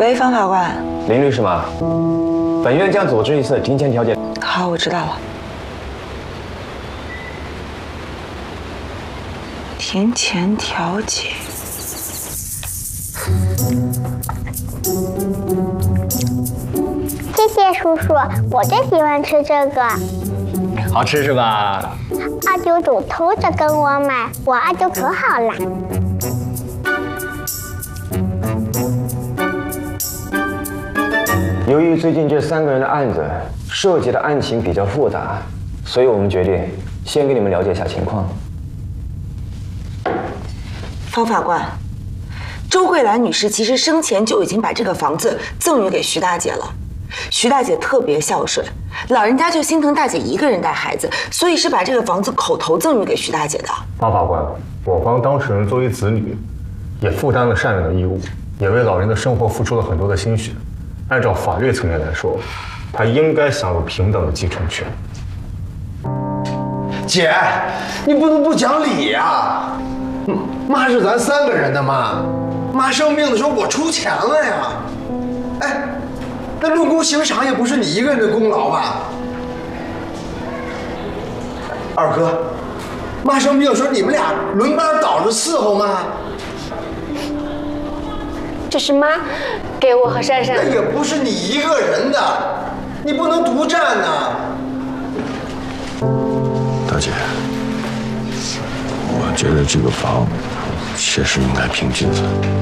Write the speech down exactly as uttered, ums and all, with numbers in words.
喂，方法官。 林律师吗？本院将组织一次庭前调解。 好，我知道了。庭前调解。 谢谢叔叔，我最喜欢吃这个。 好吃是吧？ 二舅主偷着跟我买，我二舅可好了。 由于最近这三个人的案子涉及的案情比较复杂，所以我们决定先给你们了解一下情况。 方法官，周桂兰女士其实生前就已经把这个房子赠予给徐大姐了。徐大姐特别孝顺，老人家就心疼大姐一个人带孩子，所以是把这个房子口头赠予给徐大姐的。 方法官，我方当事人作为子女，也负担了赡养的义务，也为老人的生活付出了很多的心血。按照法律层面来说，他应该享有平等的继承权。 姐，你不能不讲理呀！妈是咱三个人的妈，妈生病的时候我出钱了呀。哎。那论功行赏也不是你一个人的功劳吧？二哥，妈生病的时候你们俩轮班倒着伺候吗？ 这是妈给我和珊珊。 那也不是你一个人的，你不能独占呐。 大姐，我觉得这个房确实应该平均分。